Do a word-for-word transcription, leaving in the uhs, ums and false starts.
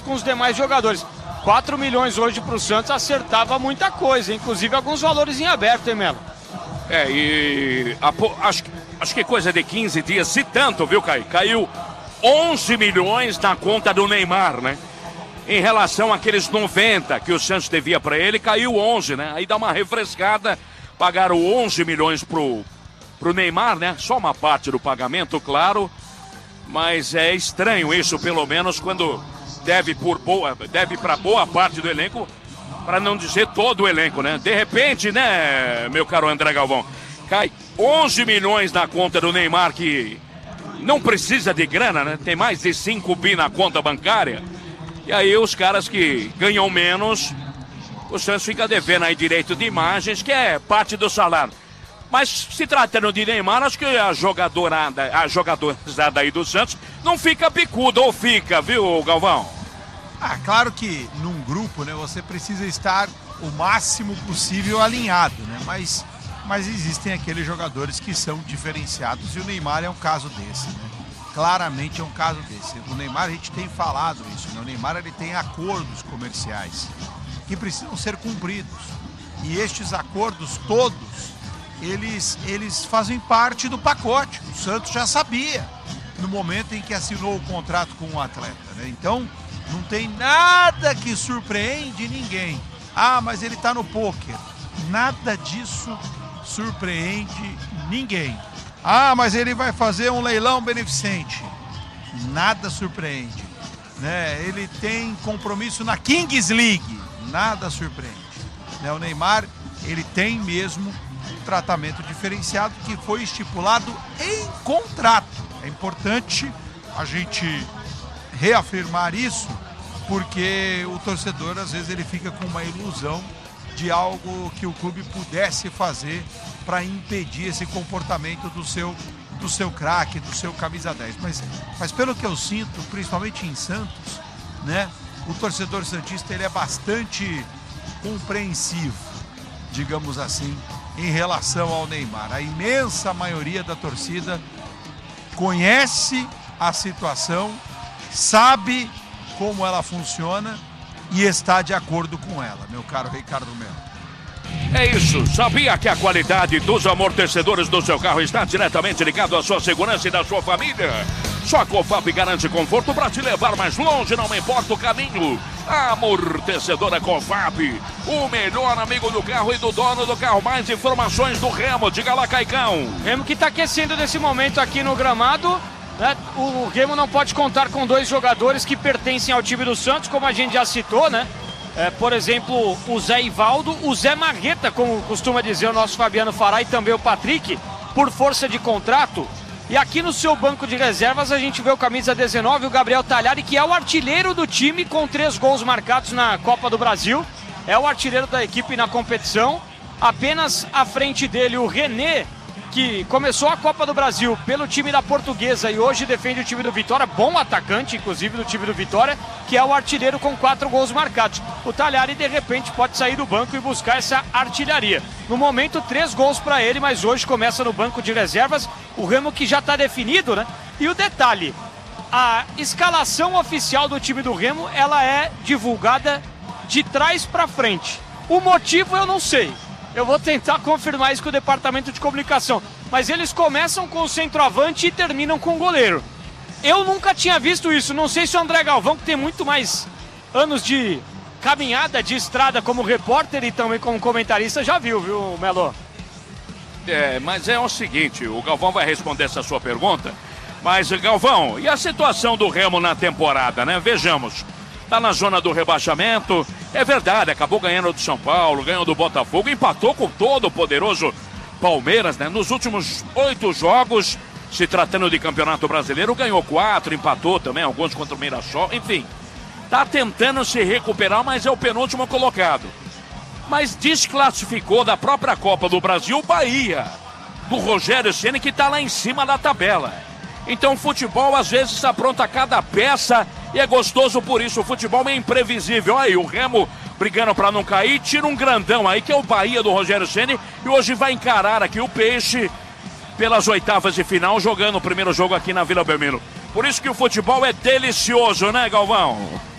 com os demais jogadores. quatro milhões hoje para o Santos acertava muita coisa, inclusive alguns valores em aberto, hein, Melo? É, e a, acho, acho que coisa de quinze dias, se tanto, viu, Caio? Caiu onze milhões na conta do Neymar, né? Em relação àqueles noventa que o Santos devia para ele, caiu onze, né? Aí dá uma refrescada, pagaram onze milhões pro, pro Neymar, né? Só uma parte do pagamento, claro, mas é estranho isso, pelo menos, quando deve por boa, deve para boa parte do elenco, para não dizer todo o elenco, né? De repente, né, meu caro André Galvão, cai onze milhões na conta do Neymar, que não precisa de grana, né? Tem mais de cinco bi na conta bancária. E aí os caras que ganham menos, o Santos fica devendo aí direito de imagens, que é parte do salário. Mas se tratando de Neymar, acho que a jogadorada, a jogadorizada aí do Santos não fica picuda, ou fica, viu, Galvão? Ah, claro que num grupo, né, você precisa estar o máximo possível alinhado, né? Mas, mas existem aqueles jogadores que são diferenciados e o Neymar é um caso desse, né? Claramente é um caso desse. O Neymar, a gente tem falado isso, né? O Neymar, ele tem acordos comerciais que precisam ser cumpridos. E estes acordos todos, eles, eles fazem parte do pacote. O Santos já sabia no momento em que assinou o contrato com o atleta, né? Então, não tem nada que surpreende ninguém. Ah, mas ele está no pôquer. Nada disso surpreende ninguém. Ah, mas ele vai fazer um leilão beneficente. Nada surpreende, né? Ele tem compromisso na Kings League. Nada surpreende, né? O Neymar, ele tem mesmo um tratamento diferenciado que foi estipulado em contrato. É importante a gente reafirmar isso, porque o torcedor, às vezes, ele fica com uma ilusão de algo que o clube pudesse fazer para impedir esse comportamento do seu, do seu craque, do seu camisa dez. Mas, mas pelo que eu sinto, principalmente em Santos, né, o torcedor santista, ele é bastante compreensivo, digamos assim, em relação ao Neymar. A imensa maioria da torcida conhece a situação, sabe como ela funciona e está de acordo com ela, meu caro Ricardo Melo. É isso, sabia que a qualidade dos amortecedores do seu carro está diretamente ligado à sua segurança e da sua família? Só a Cofap garante conforto para te levar mais longe, não importa o caminho. A amortecedora Cofap, o melhor amigo do carro e do dono do carro. Mais informações do Remo, diga lá, Caicão. Remo que está aquecendo nesse momento aqui no gramado, né? O Remo não pode contar com dois jogadores que pertencem ao time do Santos, como a gente já citou, né? É, por exemplo, o Zé Ivaldo, o Zé Marreta, como costuma dizer o nosso Fabiano Fará, e também o Patrick, por força de contrato. E aqui no seu banco de reservas a gente vê o camisa dezenove, o Gabriel Talhari, que é o artilheiro do time com três gols marcados na Copa do Brasil. É o artilheiro da equipe na competição. Apenas à frente dele o René, que começou a Copa do Brasil pelo time da Portuguesa e hoje defende o time do Vitória, bom atacante, inclusive, do time do Vitória, que é o artilheiro com quatro gols marcados. O Talhari, de repente, pode sair do banco e buscar essa artilharia. No momento, três gols para ele, mas hoje começa no banco de reservas, o Remo que já está definido, né? E o detalhe, a escalação oficial do time do Remo, ela é divulgada de trás para frente. O motivo eu não sei. Eu vou tentar confirmar isso com o departamento de comunicação. Mas eles começam com o centroavante e terminam com o goleiro. Eu nunca tinha visto isso. Não sei se o André Galvão, que tem muito mais anos de caminhada, de estrada como repórter e também como comentarista, já viu, viu, Melo? É, mas é o seguinte, o Galvão vai responder essa sua pergunta. Mas, Galvão, e a situação do Remo na temporada, né? Vejamos. Tá na zona do rebaixamento, é verdade, acabou ganhando do São Paulo, ganhou do Botafogo, empatou com todo o poderoso Palmeiras, né? Nos últimos oito jogos, se tratando de Campeonato Brasileiro, ganhou quatro, empatou também, alguns contra o Mirassol, enfim. Tá tentando se recuperar, mas é o penúltimo colocado. Mas desclassificou da própria Copa do Brasil o Bahia, do Rogério Ceni, que tá lá em cima da tabela. Então o futebol às vezes apronta cada peça e é gostoso por isso. O futebol é imprevisível. Aí o Remo brigando para não cair, tira um grandão aí que é o Bahia do Rogério Ceni e hoje vai encarar aqui o Peixe pelas oitavas de final, jogando o primeiro jogo aqui na Vila Belmiro. Por isso que o futebol é delicioso, né, Galvão?